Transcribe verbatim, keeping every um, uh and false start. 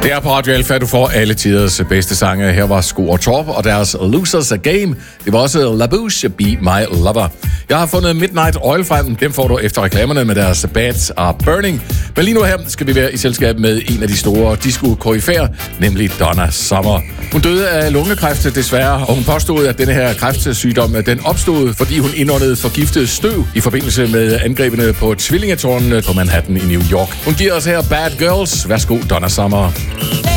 Det er på Radio Alfa, du får alle tiders bedste sange. Her var Sko og Torp og deres Losers Game. Det var også La Bouche, Be My Lover. Jeg har fundet Midnight Oil frem. Dem får du efter reklamerne med deres Bats Are Burning. Men lige nu her skal vi være i selskab med en af de store disco-koryfærer, nemlig Donna Summer. Hun døde af lungekræft desværre, og hun påstod, at denne her kræftsygdom den opstod, fordi hun indåndede forgiftet støv i forbindelse med angrebene på tvillingetårnene på Manhattan i New York. Hun giver os her Bad Girls. Værsgo, Donna Summer. Hey.